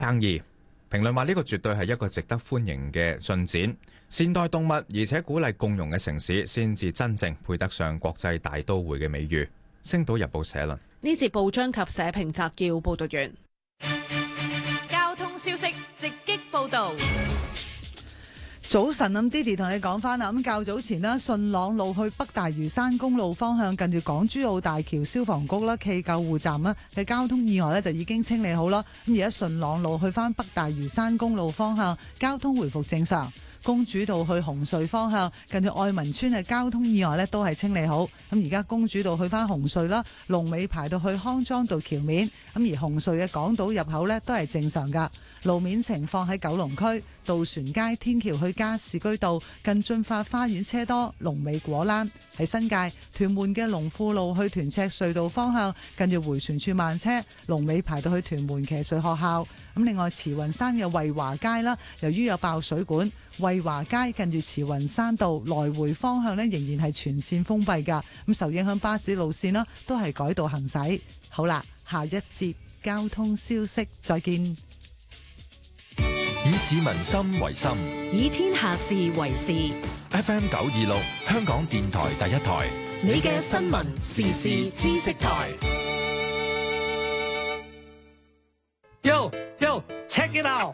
爭議。評論話呢個絕對係一個值得歡迎嘅進展，善待動物而且鼓勵共融嘅城市，先至真正配得上國際大都會嘅美譽。星島日報社論。 呢節報章及社評摘要報道完。 交通消息直擊報道。 早晨，咁 Didi 同你講翻啦。咁較早前啦，順朗路去北大嶼山公路方向，近住港珠澳大橋消防局啦暨救護站啦嘅交通意外咧就已經清理好啦。咁而家順朗路去翻北大嶼山公路方向，交通回復正常。公主道去紅隧方向，近住愛民村嘅交通意外咧都係清理好。咁而家公主道去翻紅隧啦，龍尾排到去康莊道橋面。咁而紅隧嘅港島入口咧都係正常噶。路面情況喺九龍區渡船街天橋去加士居道近駿發花園車多，龍尾果欄。喺新界屯門嘅龍富路去屯赤隧道方向，近住迴旋處慢車，龍尾排到去屯門騎水學校。咁另外慈雲山嘅惠華街啦，由於有爆水管，惠華街近住慈雲山道來回方向呢仍然係全線封閉㗎。咁受影響巴士路線啦都係改道行駛。好啦，下一節交通消息再見。 以市民心為心， 以天下事為事。 FM 926香港電台第一台， 你嘅新聞時事知識台。 Yo, check it out！